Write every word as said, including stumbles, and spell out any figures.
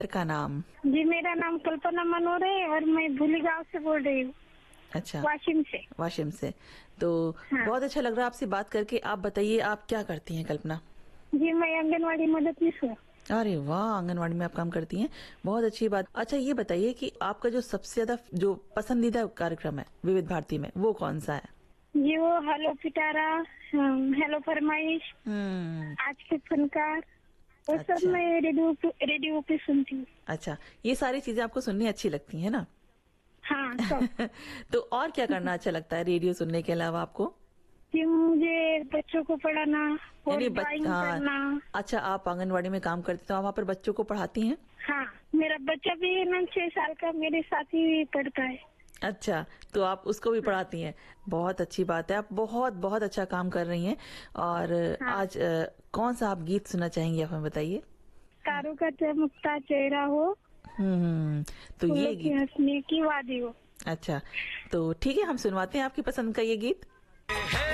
का नाम? जी, मेरा नाम कल्पना मनोहर है और मैं भूली गांव से बोल रही हूँ, अच्छा, वाशिम से। वाशिम से। तो हाँ बहुत अच्छा लग रहा है आपसे बात करके। आप बताइए आप क्या करती हैं कल्पना? जी, मैं आंगनवाड़ी मददनीश हूँ। अरे वाह! आंगनवाड़ी में आप काम करती हैं, बहुत अच्छी बात। अच्छा ये बताइए कि आपका जो सबसे ज़्यादा जो पसंदीदा कार्यक्रम है विविध भारती में, वो कौन-सा है? जी, वो हेलो पिटारा, हम्म, हेलो फरमाइश, हुँ, आज के फनकार, वो सब अच्छा, मैं रेडियो पे रेडियो पे सुनती हूँ। अच्छा। ये सारी चीज़ें आपको सुननी अच्छी लगती हैं ना? हाँ, सब। तो और क्या करना अच्छा लगता है रेडियो सुनने के अलावा आपको? जी, मुझे बच्चों को पढ़ाना और यानी बच ड्राइंग हाँ, करना। अच्छा आप आंगनवाड़ी में काम करती हैं, तो आप वहाँ पर बच्चों को पढ़ाती हैं? हाँ, मेरा बच्चा भी है ना, छह साल का, मेरे साथ ही पढ़ता है। अच्छा, तो आप उसको भी हाँ पढ़ाती हैं। बहुत अच्छी बात है, आप बहुत-बहुत अच्छा काम कर रही हैं। और हाँ, आज अ, कौन-सा आप गीत सुनना चाहेंगी, आप हमें बताइए? तारों का चमकता चेहरा हो, हुँ, हुँ। तो फूलों ये की गीत हंसने की वादी हो। अच्छा, तो ठीक है हम सुनवाते हैं आपकी पसंद का ये गीत।